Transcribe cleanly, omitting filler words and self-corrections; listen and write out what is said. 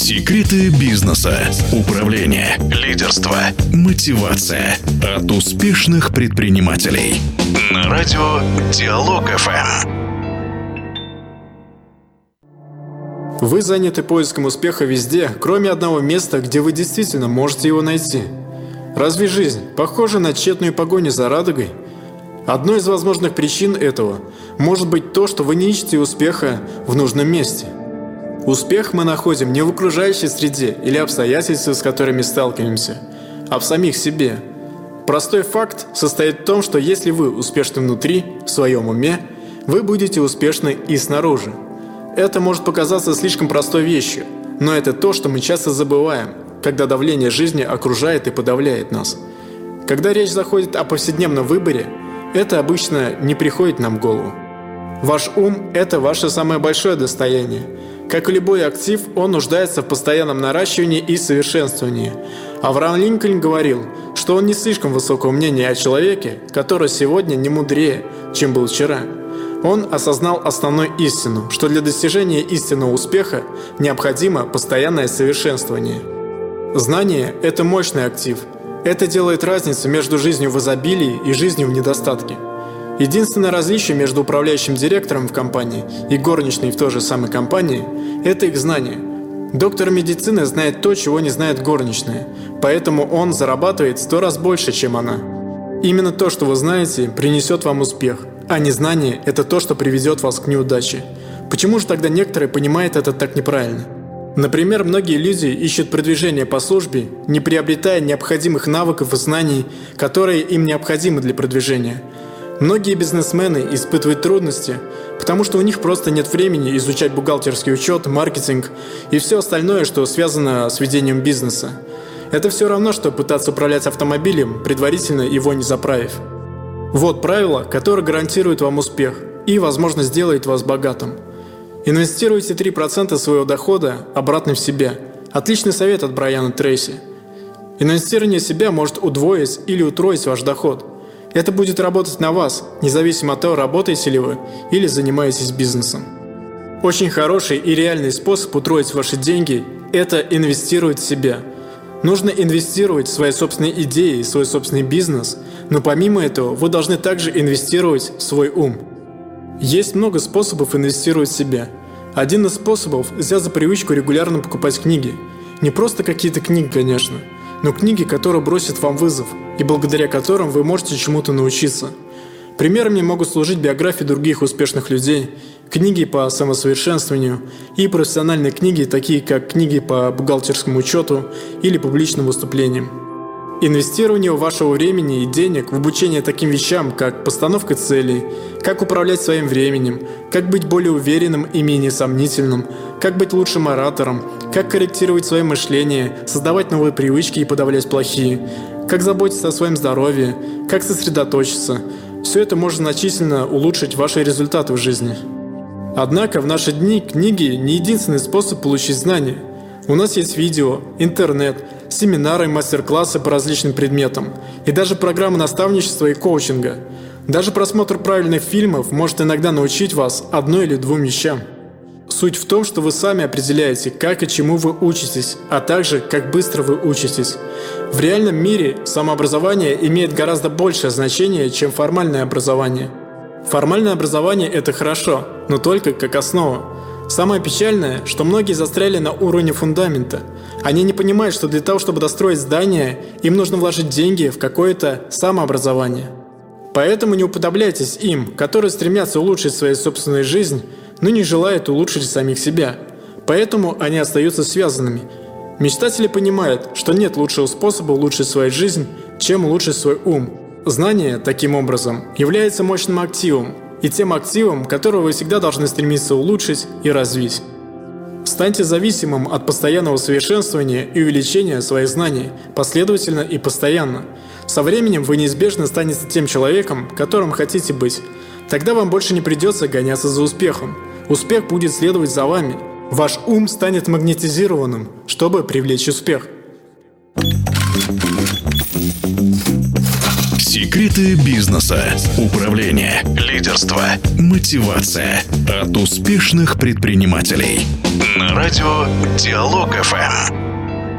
Секреты бизнеса, управления, лидерства, мотивация от успешных предпринимателей. На радио Диалог ФМ. Вы заняты поиском успеха везде, кроме одного места, где вы действительно можете его найти. Разве жизнь похожа на тщетную погоню за радугой? Одной из возможных причин этого может быть то, что вы не ищете успеха в нужном месте. Успех мы находим не в окружающей среде или обстоятельствах, с которыми сталкиваемся, а в самих себе. Простой факт состоит в том, что если вы успешны внутри, в своем уме, вы будете успешны и снаружи. Это может показаться слишком простой вещью, но это то, что мы часто забываем, когда давление жизни окружает и подавляет нас. Когда речь заходит о повседневном выборе, это обычно не приходит нам в голову. Ваш ум – это ваше самое большое достояние. Как и любой актив, он нуждается в постоянном наращивании и совершенствовании. Авраам Линкольн говорил, что он не слишком высокого мнения о человеке, который сегодня не мудрее, чем был вчера. Он осознал основную истину, что для достижения истинного успеха необходимо постоянное совершенствование. Знание – это мощный актив. Это делает разницу между жизнью в изобилии и жизнью в недостатке. Единственное различие между управляющим директором в компании и горничной в той же самой компании – это их знание. Доктор медицины знает то, чего не знает горничная, поэтому он зарабатывает в 100 раз больше, чем она. Именно то, что вы знаете, принесет вам успех, а незнание – это то, что приведет вас к неудаче. Почему же тогда некоторые понимают это так неправильно? Например, многие люди ищут продвижение по службе, не приобретая необходимых навыков и знаний, которые им необходимы для продвижения. Многие бизнесмены испытывают трудности, потому что у них просто нет времени изучать бухгалтерский учет, маркетинг и все остальное, что связано с ведением бизнеса. Это все равно, что пытаться управлять автомобилем, предварительно его не заправив. Вот правило, которое гарантирует вам успех и, возможно, сделает вас богатым. Инвестируйте 3% своего дохода обратно в себя. Отличный совет от Брайана Трейси. Инвестирование в себя может удвоить или утроить ваш доход. Это будет работать на вас, независимо от того, работаете ли вы или занимаетесь бизнесом. Очень хороший и реальный способ утроить ваши деньги – это инвестировать в себя. Нужно инвестировать в свои собственные идеи, в свой собственный бизнес, но помимо этого вы должны также инвестировать в свой ум. Есть много способов инвестировать в себя. Один из способов – взять за привычку регулярно покупать книги. Не просто какие-то книги, конечно, но книги, которые бросят вам вызов, и благодаря которым вы можете чему-то научиться. Примерами могут служить биографии других успешных людей, книги по самосовершенствованию и профессиональные книги, такие как книги по бухгалтерскому учету или публичным выступлениям. Инвестирование вашего времени и денег в обучение таким вещам, как постановка целей, как управлять своим временем, как быть более уверенным и менее сомнительным, как быть лучшим оратором, как корректировать свое мышление, создавать новые привычки и подавлять плохие, как заботиться о своем здоровье, как сосредоточиться. Все это может значительно улучшить ваши результаты в жизни. Однако в наши дни книги не единственный способ получить знания. У нас есть видео, интернет, семинары, мастер-классы по различным предметам и даже программы наставничества и коучинга. Даже просмотр правильных фильмов может иногда научить вас одной или двум вещам. Суть в том, что вы сами определяете, как и чему вы учитесь, а также, как быстро вы учитесь. В реальном мире самообразование имеет гораздо большее значение, чем формальное образование. Формальное образование – это хорошо, но только как основа. Самое печальное, что многие застряли на уровне фундамента. Они не понимают, что для того, чтобы достроить здание, им нужно вложить деньги в какое-то самообразование. Поэтому не уподобляйтесь им, которые стремятся улучшить свою собственную жизнь, но не желают улучшить самих себя. Поэтому они остаются связанными. Мечтатели понимают, что нет лучшего способа улучшить свою жизнь, чем улучшить свой ум. Знание, таким образом, является мощным активом, и тем активом, которого вы всегда должны стремиться улучшить и развить. Станьте зависимым от постоянного совершенствования и увеличения своих знаний последовательно и постоянно. Со временем вы неизбежно станете тем человеком, которым хотите быть. Тогда вам больше не придется гоняться за успехом. Успех будет следовать за вами. Ваш ум станет магнетизированным, чтобы привлечь успех. Секреты бизнеса, управления, лидерства, мотивация от успешных предпринимателей. На радио Диалог ФМ.